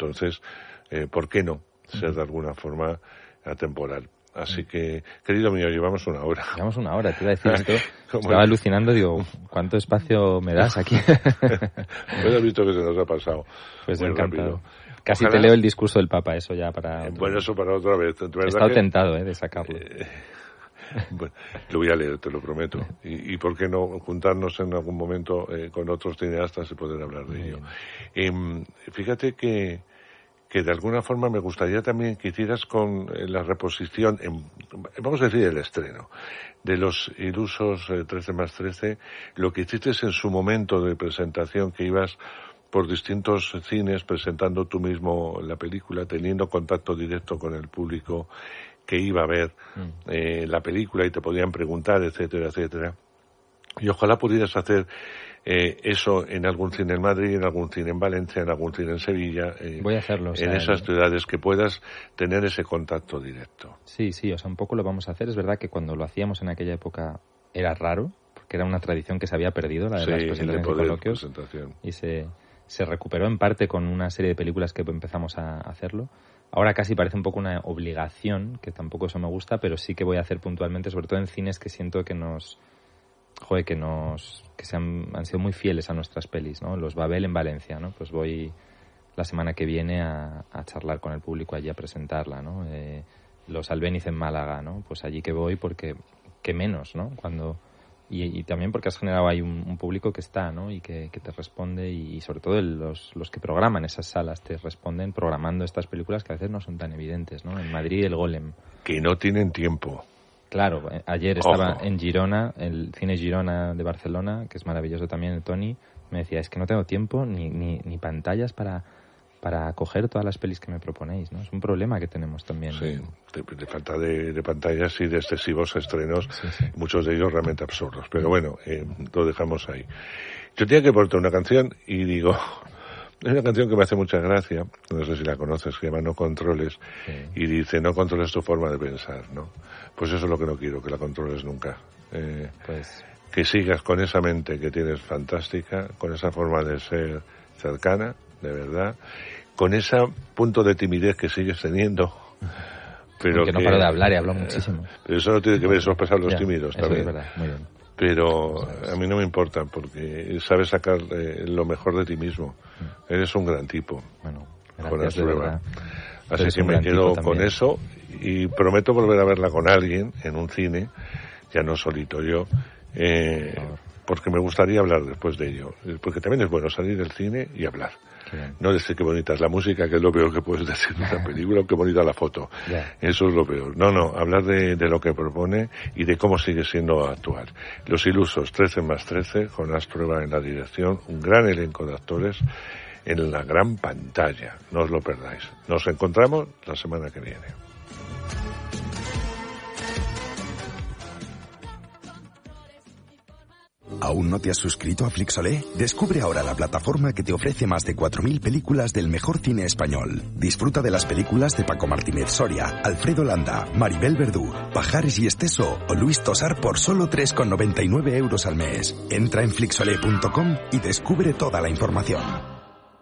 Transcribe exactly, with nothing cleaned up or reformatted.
entonces, eh, ¿por qué no ser de alguna forma atemporal? Así que, querido mío, llevamos una hora. Llevamos una hora, te iba a decir esto. Estaba es? alucinando, digo, ¿cuánto espacio me das aquí? Pues has visto que se nos ha pasado. Pues muy encantado. rápido. Casi Ojalá... te leo el discurso del Papa, eso ya para... Eh, bueno, eso para otra vez. He estado que... tentado, ¿eh?, de sacarlo. Eh, bueno, lo voy a leer, te lo prometo. Y, y por qué no juntarnos en algún momento eh, con otros cineastas y poder hablar de ello. Eh, fíjate que... que de alguna forma me gustaría también que hicieras con la reposición, en, vamos a decir el estreno, de los ilusos eh, trece más trece, lo que hiciste en su momento de presentación, que ibas por distintos cines presentando tú mismo la película, teniendo contacto directo con el público que iba a ver eh, la película y te podían preguntar, etcétera, etcétera. Y ojalá pudieras hacer eh, eso en algún cine en Madrid, en algún cine en Valencia, en algún cine en Sevilla. Eh, Voy a hacerlo. O sea, en esas ciudades que puedas tener ese contacto directo. Sí, sí, o sea, un poco lo vamos a hacer. Es verdad que cuando lo hacíamos en aquella época era raro, porque era una tradición que se había perdido, la de sí, las presentaciones de coloquios. Presentación. Y se, se recuperó en parte con una serie de películas que empezamos a hacerlo. Ahora casi parece un poco una obligación, que tampoco eso me gusta, pero sí que voy a hacer puntualmente, sobre todo en cines que siento que nos... Joder, que nos que se han, han sido muy fieles a nuestras pelis, ¿no? Los Babel en Valencia, ¿no? Pues voy la semana que viene a, a charlar con el público allí, a presentarla, ¿no? Eh, los Albéniz en Málaga, ¿no? Pues allí que voy porque qué menos, ¿no? Cuando y, y también porque has generado ahí un, un público que está, ¿no? Y que, que te responde y, y sobre todo el, los los que programan esas salas te responden programando estas películas que a veces no son tan evidentes, ¿no? En Madrid el Golem. Que no tienen tiempo. Claro, ayer estaba Ojo. en Girona, el cine Girona de Barcelona, que es maravilloso también, el Tony, me decía, es que no tengo tiempo ni, ni, ni pantallas para, para coger todas las pelis que me proponéis, ¿no? Es un problema que tenemos también. Sí, de, de falta de, de pantallas y de excesivos estrenos, sí, sí. muchos de ellos realmente absurdos. Pero bueno, eh, lo dejamos ahí. Yo tenía que ponerte una canción y digo... Es una canción que me hace mucha gracia, no sé si la conoces, que se llama No Controles, sí. Y dice, no controles tu forma de pensar, ¿no? Pues eso es lo que no quiero, que la controles nunca. Eh, pues... Que sigas con esa mente que tienes fantástica, con esa forma de ser cercana, de verdad, con ese punto de timidez que sigues teniendo. Pero que no que, paro de hablar y hablo muchísimo. Pero eso no tiene que ver, eso es pasar los ya, tímidos eso también. Es verdad, muy bien. Pero a mí no me importa porque sabes sacar eh, lo mejor de ti mismo. Mm. Eres un gran tipo. Bueno, gracias, de verdad. Así que me quedo con eso y prometo volver a verla con alguien en un cine, ya no solito yo, eh, porque me gustaría hablar después de ello. Porque también es bueno salir del cine y hablar. No decir qué bonita es la música, que es lo peor que puedes decir de una película, o qué bonita la foto. Yeah. Eso es lo peor. No, no, hablar de, de lo que propone y de cómo sigue siendo actual. Los Ilusos, trece más trece, Jonás Trueba en la dirección, un gran elenco de actores en la gran pantalla. No os lo perdáis. Nos encontramos la semana que viene. ¿Aún no te has suscrito a Flixolé? Descubre ahora la plataforma que te ofrece más de cuatro mil películas del mejor cine español. Disfruta de las películas de Paco Martínez Soria, Alfredo Landa, Maribel Verdú, Pajares y Esteso o Luis Tosar por solo tres con noventa y nueve euros al mes. Entra en flixolé punto com y descubre toda la información.